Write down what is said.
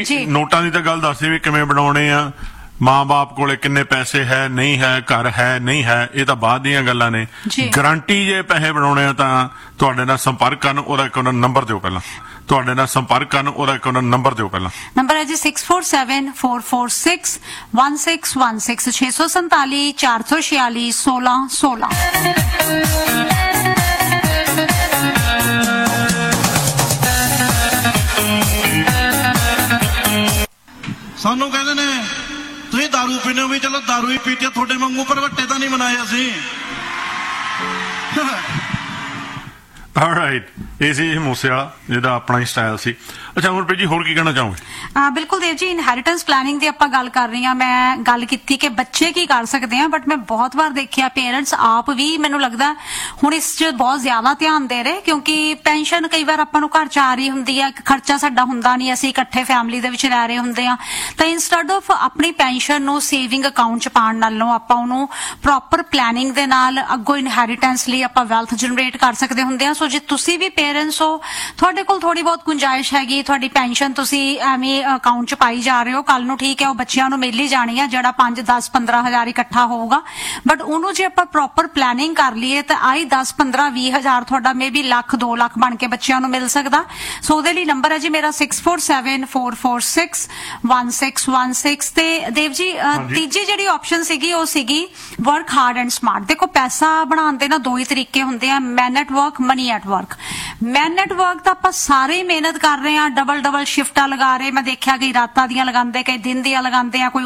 ਨੋਟਾਂ ਦੀ ਤਾਂ ਗੱਲ ਦੱਸਦੇ ਵੀ ਕਿਵੇਂ ਬਣਾਉਣੇ ਆ, ਮਾਂ-ਬਾਪ ਕੋਲੇ ਕਿੰਨੇ ਪੈਸੇ ਹੈ ਨਹੀਂ ਹੈ, ਘਰ ਹੈ ਨਹੀਂ ਹੈ, ਇਹ ਤਾਂ ਬਾਅਦ ਦੀਆਂ ਗੱਲਾਂ ਨੇ। ਗਰੰਟੀ ਜੇ ਪੈਸੇ ਬਣਾਉਣੇ ਆ ਤਾਂ ਤੁਹਾਡੇ ਨਾਲ ਸੰਪਰਕ ਕਰਨ, ਉਹਦਾ ਇੱਕ ਨੰਬਰ ਦਿਓ ਪਹਿਲਾਂ। ਤੁਹਾਡੇ ਨਾਲ ਸੰਪਰਕ ਕਰਨ, ਉਹਦਾ ਇੱਕ ਨੰਬਰ ਦਿਓ ਪਹਿਲਾਂ। ਨੰਬਰ ਹੈ ਜੀ 6474461616 647 446 1616। ਸਾਨੂੰ ਕਹਿੰਦੇ ਨੇ ਤੁਸੀਂ ਦਾਰੂ ਪੀਣੇ ਹੋ, ਵੀ ਚਲੋ ਦਾਰੂ ਹੀ ਪੀਤੀ, ਤੁਹਾਡੇ ਵਾਂਗੂ ਭਰਵੱਟੇ ਤਾਂ ਨਹੀਂ ਬਣਾਏ ਅਸੀਂ। ਆਲਰਾਈਟ, ਇਹ ਸੀ ਮੂਸੇ ਵਾਲਾ, ਜਿਹਦਾ ਆਪਣਾ ਹੀ ਸਟਾਈਲ ਸੀ। ਅੱਛਾ ਗੁਰਪ੍ਰੀਤ ਜੀ, ਹੋਰ ਕੀ ਕਹਿਣਾ ਚਾਹੋਗੇ? ਬਿਲਕੁਲ ਦੇਵ ਜੀ, ਇਨਹੈਰੀਟੈਂਸ ਪਲੈਨਿੰਗ ਦੀ ਆਪਾਂ ਗੱਲ ਕਰ ਰਹੀ ਹਾਂ। ਮੈਂ ਗੱਲ ਕੀਤੀ ਕਿ ਬੱਚੇ ਕੀ ਕਰ ਸਕਦੇ ਆ, ਬਟ ਮੈਂ ਬਹੁਤ ਵਾਰ ਦੇਖਿਆ ਪੇਰੈਂਟਸ ਆਪ ਵੀ, ਮੈਨੂੰ ਲੱਗਦਾ ਹੁਣ ਇਸ 'ਚ ਬਹੁਤ ਜ਼ਿਆਦਾ ਧਿਆਨ ਦੇ ਰਹੇ, ਕਿਉਂਕਿ ਪੈਨਸ਼ਨ ਕਈ ਵਾਰ ਆਪਾਂ ਨੂੰ ਘਰ 'ਚ ਆ ਰਹੀ ਹੁੰਦੀ ਆ, ਖਰਚਾ ਸਾਡਾ ਹੁੰਦਾ ਨਹੀਂ, ਅਸੀਂ ਇਕੱਠੇ ਫੈਮਿਲੀ ਦੇ ਵਿੱਚ ਰਹਿ ਰਹੇ ਹੁੰਦੇ ਆ, ਤਾਂ ਇੰਸਟੈਡ ਆਫ ਆਪਣੀ ਪੈਨਸ਼ਨ ਨੂੰ ਸੇਵਿੰਗ ਅਕਾਊਂਟ 'ਚ ਪਾਉਣ ਨਾਲੋਂ ਆਪਾਂ ਉਹਨੂੰ ਪ੍ਰੋਪਰ ਪਲੈਨਿੰਗ ਦੇ ਨਾਲ ਅੱਗੋਂ ਇਨਹੈਰੀਟੈਂਸ ਲਈ ਆਪਾਂ ਵੈਲਥ ਜਨਰੇਟ ਕਰ ਸਕਦੇ ਹੁੰਦੇ ਆ। ਸੋ ਜੇ ਤੁਸੀਂ ਵੀ ਪੇਰੈਂਟਸ ਹੋ, ਤੁਹਾਡੇ ਕੋਲ ਥੋੜੀ ਬਹੁਤ ਗੁੰਜਾਇਸ਼ ਹੈਗੀ, ਤੁਹਾਡੀ ਪੈਨਸ਼ਨ ਤੁਸੀਂ ਐਵੇਂ ਅਕਾਊਂਟ 'ਚ ਪਾਈ ਜਾ ਰਹੇ ਹੋ, ਕੱਲ ਨੂੰ ਠੀਕ ਹੈ ਉਹ ਬੱਚਿਆਂ ਨੂੰ ਮਿਲ ਹੀ ਜਾਣੀ ਆ, ਜਿਹੜਾ 5, 10, 15 ਹਜ਼ਾਰ ਇਕੱਠਾ ਹੋਊਗਾ, ਬਟ ਉਹਨੂੰ ਜੇ ਆਪਾਂ ਪ੍ਰੋਪਰ ਪਲੈਨਿੰਗ ਕਰ ਲਈਏ ਤਾਂ ਆਈ 10, 15, 20 ਹਜ਼ਾਰ ਤੁਹਾਡਾ ਮੇਬੀ ਲੱਖ, 2 ਲੱਖ ਬਣ ਕੇ ਬੱਚਿਆਂ ਨੂੰ ਮਿਲ ਸਕਦਾ। ਸੋ ਉਹਦੇ ਲਈ ਨੰਬਰ ਹੈ ਜੀ ਮੇਰਾ 6474461616। ਤੇ ਦੇਵ ਜੀ, ਤੀਜੀ ਜਿਹੜੀ ਆਪਸ਼ਨ ਸੀਗੀ ਉਹ ਸੀਗੀ ਵਰਕ ਹਾਰਡ ਐਂਡ ਸਮਾਰਟ। ਦੇਖੋ ਪੈਸਾ ਬਣਾਉਣ ਦੇ ਨਾ ਦੋ ਹੀ ਤਰੀਕੇ ਹੁੰਦੇ ਆ, ਮੈਨ at work, money at work. Man at work ਤਾਂ ਆਪਾਂ ਸਾਰੇ ਹੀ ਮਿਹਨਤ ਕਰ ਰਹੇ ਆ, ਡਬਲ ਸ਼ਿਫਟਾਂ ਲਗਾ ਰਹੇ, ਮੈਂ ਦੇਖਿਆ ਕਈ ਰਾਤਾਂ ਦੀਆਂ ਲਗਾਉਂਦੇ, ਕਈ ਦਿਨ ਦੀਆਂ ਲਗਾਉਂਦੇ ਆ, ਕੋਈ